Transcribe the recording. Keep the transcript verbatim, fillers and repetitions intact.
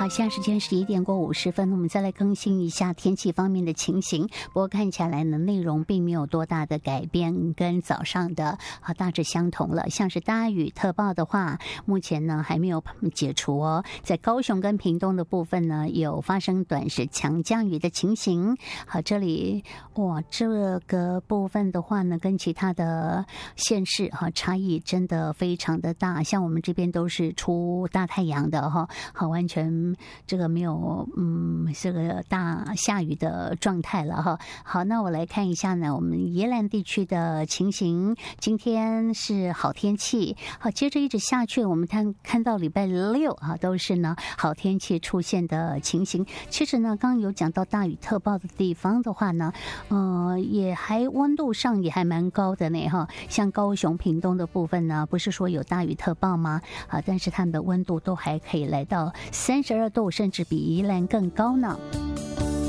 好，现在时间十一点过五十分，我们再来更新一下天气方面的情形。不过看起来呢，内容并没有多大的改变，跟早上的啊大致相同了。像是大雨特报的话，目前呢还没有解除哦。在高雄跟屏东的部分呢，有发生短时强降雨的情形。好，这里哇，这个部分的话呢，跟其他的县市哈差异真的非常的大。像我们这边都是出大太阳的哈，好，完全这个没有嗯这个大下雨的状态了哈。好，那我来看一下呢，我们宜兰地区的情形。今天是好天气，好，接着一直下去，我们看看到礼拜六啊，都是呢好天气出现的情形。其实呢，刚刚有讲到大雨特报的地方的话呢，呃，也还温度上也还蛮高的呢哈。像高雄、屏东的部分呢，不是说有大雨特报吗？啊，但是他们的温度都还可以来到三十二度，甚至比宜兰更高呢。